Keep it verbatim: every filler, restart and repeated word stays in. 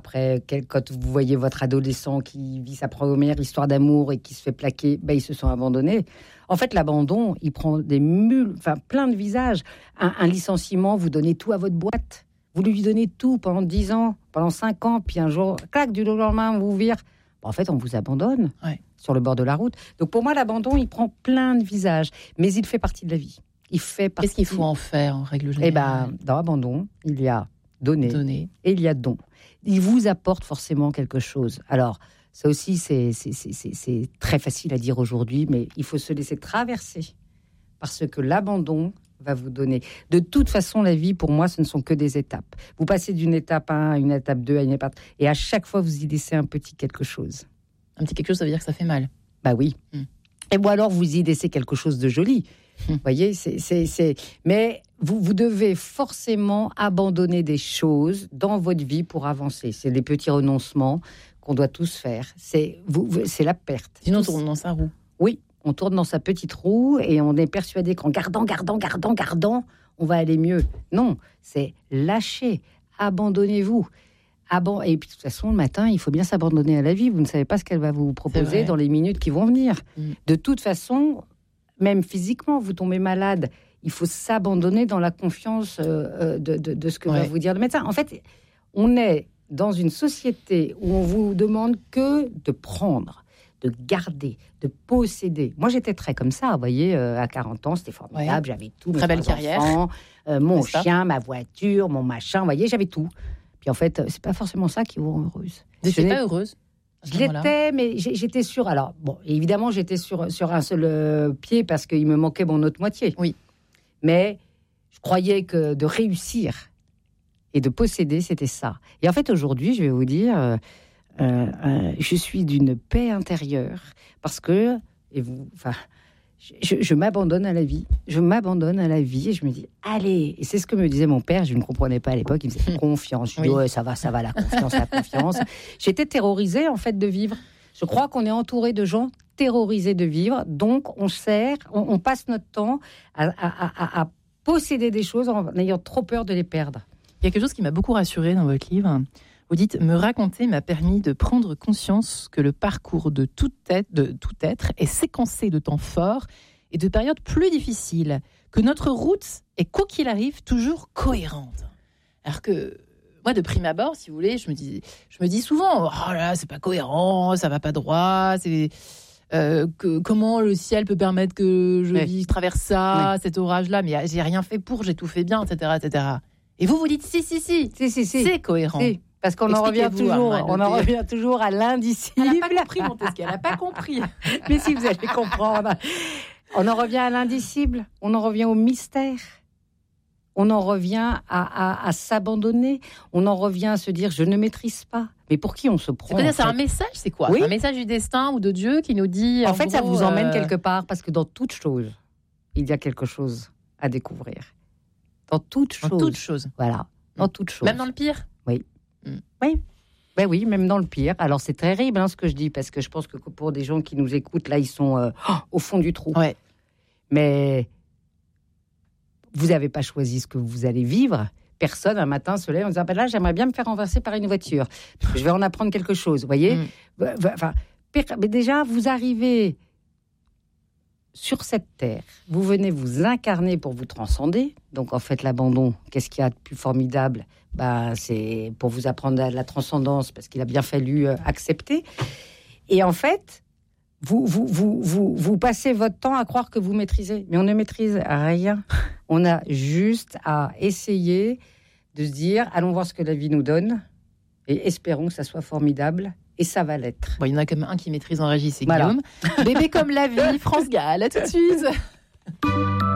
après, quand vous voyez votre adolescent qui vit sa première histoire d'amour et qui se fait plaquer, ben, ils se sont abandonnés. En fait, l'abandon, il prend des mules, enfin, plein de visages. Un, un licenciement, vous donnez tout à votre boîte. Vous lui donnez tout pendant dix ans, pendant cinq ans, puis un jour, clac, du jour au lendemain, on vous vire. En fait, on vous abandonne ouais. sur le bord de la route. Donc, pour moi, l'abandon, il prend plein de visages. Mais il fait partie de la vie. Il fait partie... Qu'est-ce qu'il faut en faire, en règle générale ? Eh bien, dans l'abandon, il y a donner, donner et il y a don. Il vous apporte forcément quelque chose. Alors, ça aussi, c'est, c'est, c'est, c'est, c'est très facile à dire aujourd'hui, mais il faut se laisser traverser. Parce que l'abandon va vous donner. De toute façon, la vie, pour moi, ce ne sont que des étapes. Vous passez d'une étape un à une étape deux à une étape... Et à chaque fois, vous y laissez un petit quelque chose. Un petit quelque chose, ça veut dire que ça fait mal. Bah oui. Mm. Et ou alors, vous y laissez quelque chose de joli. Vous mm. voyez, c'est, c'est, c'est... Mais vous, vous devez forcément abandonner des choses dans votre vie pour avancer. C'est les petits renoncements qu'on doit tous faire. C'est, vous, c'est la perte. Sinon, on tourne dans sa roue. Oui. On tourne dans sa petite roue et on est persuadé qu'en gardant, gardant, gardant, gardant, on va aller mieux. Non, c'est lâcher, abandonnez-vous. Aban- et puis de toute façon, le matin, il faut bien s'abandonner à la vie. Vous ne savez pas ce qu'elle va vous proposer dans les minutes qui vont venir. Mmh. De toute façon, même physiquement, vous tombez malade. Il faut s'abandonner dans la confiance euh, de, de, de ce que ouais. va vous dire le médecin. En fait, on est dans une société où on vous demande que de prendre, de garder, de posséder. Moi, j'étais très comme ça, vous voyez, euh, à quarante ans, c'était formidable, ouais. j'avais tout. Très belle carrière. Enfants, euh, mon c'est chien, ça. Ma voiture, mon machin, vous voyez, j'avais tout. Puis en fait, c'est pas forcément ça qui vous rend heureuse. Vous n'étiez pas heureuse ? Je l'étais, mais j'étais sûre. Alors, bon, évidemment, j'étais sur, sur un seul euh, pied parce qu'il me manquait mon autre moitié. Oui. Mais je croyais que de réussir et de posséder, c'était ça. Et en fait, aujourd'hui, je vais vous dire... Euh, Euh, euh, je suis d'une paix intérieure parce que et vous, enfin, je, je m'abandonne à la vie. Je m'abandonne à la vie et je me dis allez. Et c'est ce que me disait mon père. Je ne comprenais pas à l'époque. Il me disait confiance. Je dis oui. ouais, ça va, ça va, la confiance, la confiance. J'étais terrorisée en fait de vivre. Je crois qu'on est entouré de gens terrorisés de vivre. Donc on sert, on, on passe notre temps à, à, à, à posséder des choses en ayant trop peur de les perdre. Il y a quelque chose qui m'a beaucoup rassurée dans votre livre. Vous dites « Me raconter m'a permis de prendre conscience que le parcours de tout être, de tout être est séquencé de temps forts et de périodes plus difficiles, que notre route est, quoi qu'il arrive, toujours cohérente. » Alors que, moi, de prime abord, si vous voulez, je me dis, je me dis souvent « Oh là, c'est pas cohérent, ça va pas droit, c'est... Euh, que, comment le ciel peut permettre que je oui. traverse ça, oui. cet orage-là, mais j'ai rien fait pour, j'ai tout fait bien, et cetera, et cetera. » Et vous, vous dites « Si, si, si, si, si, si. c'est cohérent. Si. » Parce qu'on en revient toujours, on en revient toujours à l'indicible. Elle n'a pas compris, Montesquieu, elle n'a pas compris. Mais si, vous allez comprendre. On en revient à l'indicible, on en revient au mystère. On en revient à, à, à s'abandonner. On en revient à se dire, je ne maîtrise pas. Mais pour qui on se prend ? C'est, c'est un message, c'est quoi ? Oui. Un message du destin ou de Dieu qui nous dit... En, en fait, gros, ça vous emmène euh... quelque part, parce que dans toute chose, il y a quelque chose à découvrir. Dans toute chose. Dans toute chose. Voilà, dans toute chose. Même dans le pire ? Oui. Oui, ben oui, même dans le pire. Alors c'est terrible hein, ce que je dis, parce que je pense que pour des gens qui nous écoutent, là, ils sont euh, au fond du trou. Ouais. Mais vous n'avez pas choisi ce que vous allez vivre. Personne, un matin, se lève en disant ben là, j'aimerais bien me faire renverser par une voiture. Parce que je vais en apprendre quelque chose, vous voyez. Mm. Enfin, mais déjà, vous arrivez sur cette terre. Vous venez vous incarner pour vous transcender. Donc, en fait, l'abandon, qu'est-ce qu'il y a de plus formidable ? Ben, c'est pour vous apprendre la transcendance, parce qu'il a bien fallu euh, accepter. Et en fait, vous, vous, vous, vous, vous passez votre temps à croire que vous maîtrisez. Mais on ne maîtrise rien. On a juste à essayer de se dire, allons voir ce que la vie nous donne, et espérons que ça soit formidable. Et ça va l'être. Bon, il y en a quand même un qui maîtrise en régie, c'est voilà. Guillaume. Bébé comme la vie, France Gall, à tout de suite.